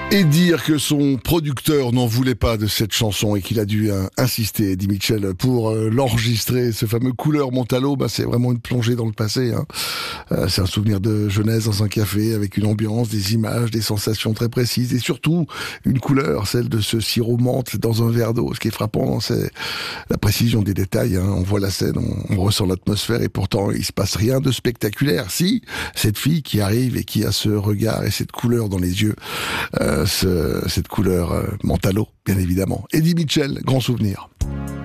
Et dire que son producteur n'en voulait pas de cette chanson et qu'il a dû insister, Eddie Mitchell, pour l'enregistrer, ce fameux Couleur Montalo, c'est vraiment une plongée dans le passé. C'est un souvenir de jeunesse dans un café avec une ambiance, des images, des sensations très précises et surtout une couleur, celle de ce sirop menthe dans un verre d'eau. Ce qui est frappant, c'est la précision des détails. On voit la scène, on ressent l'atmosphère et pourtant il se passe rien de spectaculaire. Si, cette fille qui arrive et qui a ce regard et cette couleur dans les yeux, cette couleur Montalo, bien évidemment. Eddie Mitchell, grand souvenir.